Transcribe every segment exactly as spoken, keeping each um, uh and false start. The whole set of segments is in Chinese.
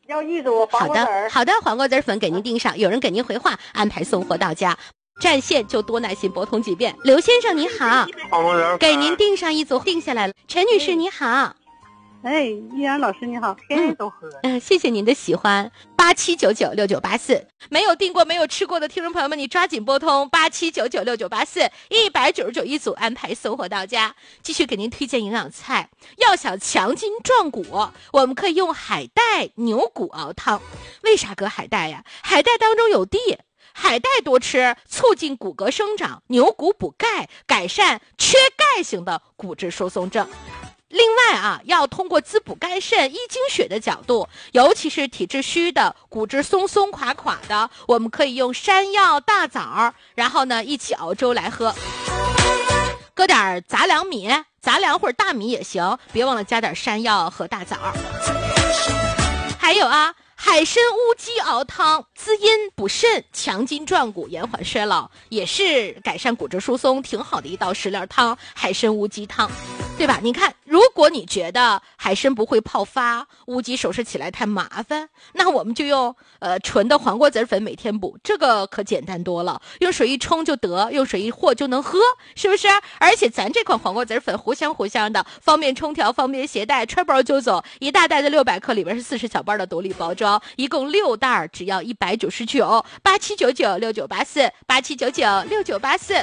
要一组黄瓜子儿。 好的，好的，黄瓜子粉给您订上，有人给您回话，安排送货到家。占线就多耐心拨通几遍。刘先生你好， 黄瓜子儿给您订上一组，定下来了。陈女士你好。 哎，依然老师你好，天天都喝。 嗯、呃，谢谢您的喜欢。八七九九六九八四，没有订过、没有吃过的听众朋友们，你抓紧拨通八七九九六九八四，一百九十九一组，安排送货到家。继续给您推荐营养菜，要想强筋壮骨，我们可以用海带牛骨熬汤。为啥搁海带呀？海带当中有地。海带多吃，促进骨骼生长；牛骨补钙，改善缺钙型的骨质疏松症。另外啊，要通过滋补肝肾、益精血的角度，尤其是体质虚的、骨质松松垮垮的，我们可以用山药、大枣，然后呢一起熬粥来喝。搁点杂粮米、杂粮或者大米也行，别忘了加点山药和大枣。还有啊。海参乌鸡熬汤，滋阴补肾，强筋壮骨，延缓衰老，也是改善骨质疏松挺好的一道食疗汤。海参乌鸡汤，对吧？你看，如果你觉得海参不会泡发，乌鸡收拾起来太麻烦，那我们就用呃纯的黄瓜籽粉每天补，这个可简单多了，用水一冲就得，用水一和就能喝，是不是？而且咱这款黄瓜籽粉糊香糊香的，方便冲调，方便携带，揣包就走。一大袋的六百克，里边是四十小包的独立包装。一共六袋，只要一百九十九，八七九九六九八四，八七九九六九八四。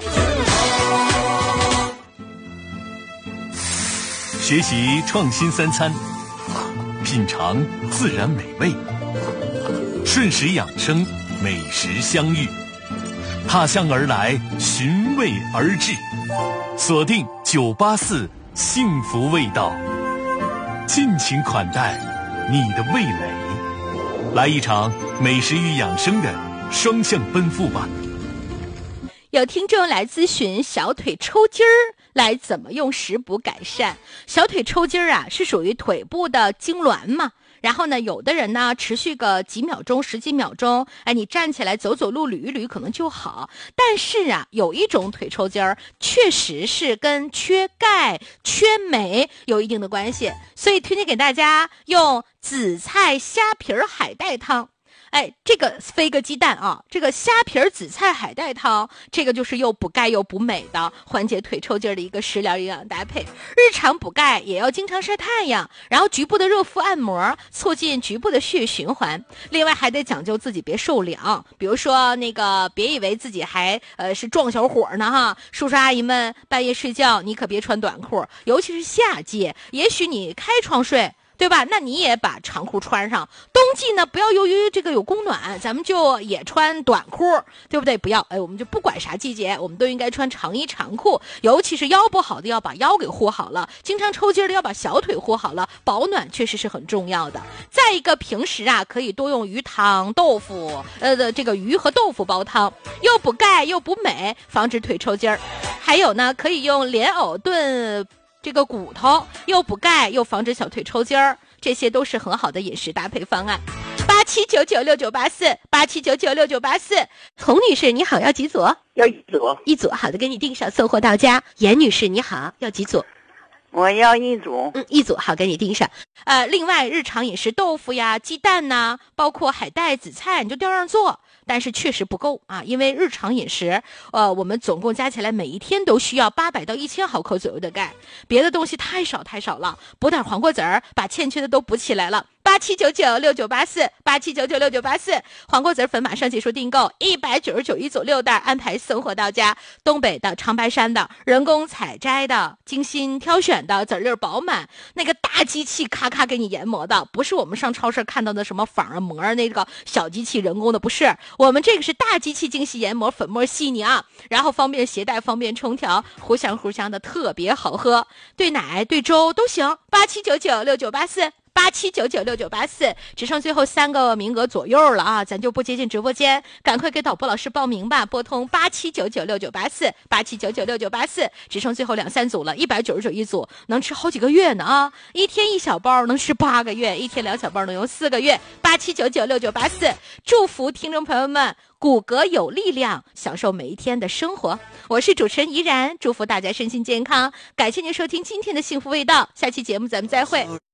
学习创新三餐，品尝自然美味，顺时养生，美食相遇，踏向而来，寻味而至，锁定九八四幸福味道，尽情款待你的味蕾。来一场美食与养生的双向奔赴吧。 有听众来咨询小腿抽筋儿来怎么用食补改善。小腿抽筋儿啊，是属于腿部的痉挛嘛。然后呢，有的人呢持续个几秒钟、十几秒钟，哎，你站起来走走路、捋一捋可能就好。但是啊，有一种腿抽筋儿确实是跟缺钙、缺镁有一定的关系，所以推荐给大家用紫菜虾皮儿海带汤。哎，这个飞个鸡蛋啊！这个虾皮儿紫菜海带汤，这个就是又补钙又补镁的，缓解腿抽筋的一个食疗营养搭配。日常补钙也要经常晒太阳，然后局部的热敷按摩，促进局部的血液循环。另外还得讲究自己别受凉，比如说那个别以为自己还呃是壮小伙呢哈，叔叔阿姨们半夜睡觉你可别穿短裤，尤其是夏季，也许你开窗睡。对吧？那你也把长裤穿上。冬季呢，不要由于这个有供暖，咱们就也穿短裤，对不对？不要，哎，我们就不管啥季节，我们都应该穿长衣长裤。尤其是腰不好的，要把腰给护好了；经常抽筋的，要把小腿护好了。保暖确实是很重要的。再一个，平时啊，可以多用鱼汤、豆腐，呃的这个鱼和豆腐煲汤，又补钙又补镁，防止腿抽筋儿。还有呢，可以用莲藕炖这个骨头，又补钙又防止小腿抽筋儿，这些都是很好的饮食搭配方案。八七九九六九八四，八七九九六九八四。童女士你好，要几组？ 要一组。 一组，好的，给你订上，送货到家。严女士你好，要几组？ 我要一组。 嗯，一组，好，给你订上。呃，另外日常饮食豆腐呀、鸡蛋呐，包括海带、紫菜，你就调样做。但是确实不够啊，因为日常饮食，呃，我们总共加起来每一天都需要八百到一千毫克左右的钙，别的东西太少太少了，补点黄瓜籽儿，把欠缺的都补起来了。八七九九六九八四，八七九九六九八四，黄瓜籽粉马上结束订购，一百九十九一组六袋，安排送货到家。东北的、长白山的，人工采摘的、精心挑选的，籽粒饱满，那个大机器咔咔给你研磨的，不是我们上超市看到的什么仿啊膜那个小机器人工的，不是，我们这个是大机器精细研磨，粉末细腻啊，然后方便携带，方便冲调，糊香糊香的，特别好喝，兑奶兑粥都行。八七九九六九八四。八七九九六九八四，只剩最后三个名额左右了啊，咱就不接近直播间，赶快给导播老师报名吧，拨通八七九九六九八四，八七九九六九八四，只剩最后两三组了，一百九十九一组，能吃好几个月呢啊！一天一小包能吃八个月，一天两小包能用四个月。八七九九六九八四，祝福听众朋友们骨骼有力量，享受每一天的生活。我是主持人怡然，祝福大家身心健康，感谢您收听今天的幸福味道，下期节目咱们再会。